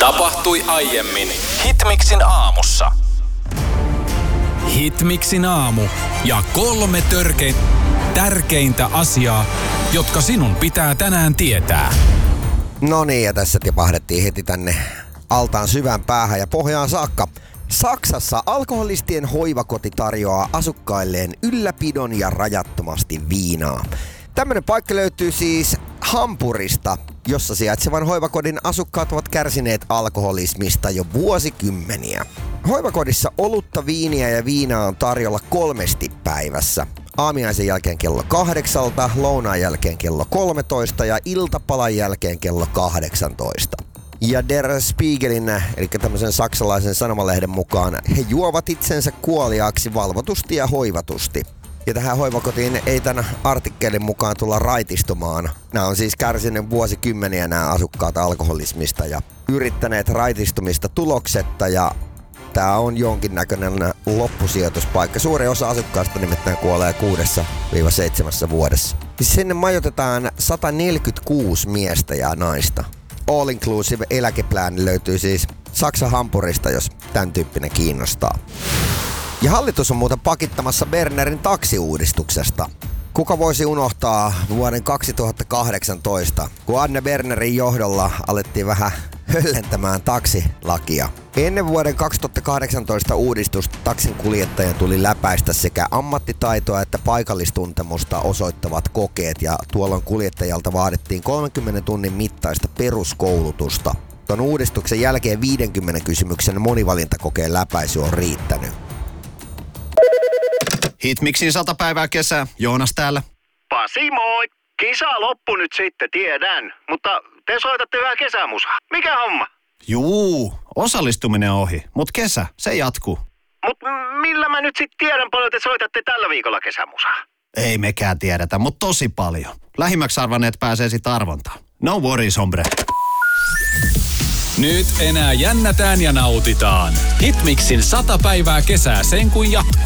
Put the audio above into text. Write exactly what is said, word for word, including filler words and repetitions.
Tapahtui aiemmin Hitmixin aamussa. Hitmixin aamu ja kolme törkein tärkeintä asiaa, jotka sinun pitää tänään tietää. No niin, ja tässä tipahdettiin heti tänne altaan syvään päähän ja pohjaan saakka. Saksassa alkoholistien hoivakoti tarjoaa asukkailleen ylläpidon ja rajattomasti viinaa. Tämmönen paikka löytyy siis Hampurista, jossa sijaitsevan hoivakodin asukkaat ovat kärsineet alkoholismista jo vuosikymmeniä. Hoivakodissa olutta, viiniä ja viinaa on tarjolla kolmesti päivässä. Aamiaisen jälkeen kello kahdeksalta, lounaan jälkeen kello kolmetoista ja iltapalan jälkeen kello kahdeksantoista. Ja Der Spiegelin, eli tämmöisen saksalaisen sanomalehden mukaan, he juovat itsensä kuoliaaksi valvotusti ja hoivatusti. Ja tähän hoivakotiin ei tämän artikkelin mukaan tulla raitistumaan. Nämä on siis kärsineet vuosikymmeniä nämä asukkaat alkoholismista ja yrittäneet raitistumista tuloksetta, ja tämä on jonkinnäköinen loppusijoituspaikka. Suuri osa asukkaista nimittäin kuolee kuudessa seitsemässä vuodessa. Sinne majoitetaan sata neljäkymmentäkuusi miestä ja naista. All inclusive eläkeplan löytyy siis Saksan Hampurista, jos tämän tyyppinen kiinnostaa. Ja hallitus on muuten pakittamassa Bernerin taksiuudistuksesta. Kuka voisi unohtaa vuoden kaksituhattakahdeksantoista, kun Anne Bernerin johdolla alettiin vähän höllentämään taksilakia. Ennen vuoden kaksituhattakahdeksantoista uudistusta taksin kuljettajan tuli läpäistä sekä ammattitaitoa että paikallistuntemusta osoittavat kokeet, ja tuolloin kuljettajalta vaadittiin kolmenkymmenen tunnin mittaista peruskoulutusta. Tuon uudistuksen jälkeen viidenkymmenen kysymyksen monivalintakokeen läpäisy on riittänyt. Hitmixin sata päivää kesää. Joonas täällä. Pasi, moi! Kisa loppu nyt sitten, tiedän. Mutta te soitatte vähän kesämusaa. Mikä homma? Juu, osallistuminen on ohi, mut kesä, se jatkuu. Mut millä mä nyt sitten tiedän paljon te soitatte tällä viikolla kesämusaa? Ei mekään tiedetä, mut tosi paljon. Lähimmäksi arvanneet pääsee sit arvontaan. No worries, hombre. Nyt enää jännätään ja nautitaan. Hitmixin sata päivää kesää sen kun jatkuu.